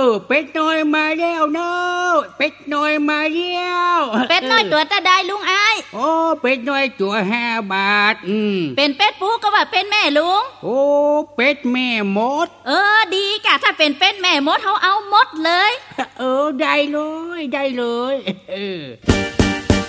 เป็ดน้อยมาแล้วเนาะเป็ดน้อยมาแล้วเป็ดน้อยตัวตะได้ลุงอ้ายโอ้เป็ดน้อยตัว5 บาทเป็นเป็ดปูก็ว่าเป็นแม่ลุงโอ้เป็ดแม่มดดีกะถ้าเป็นเป็ดแม่มดเฮาเอาหมดเลยได้เลย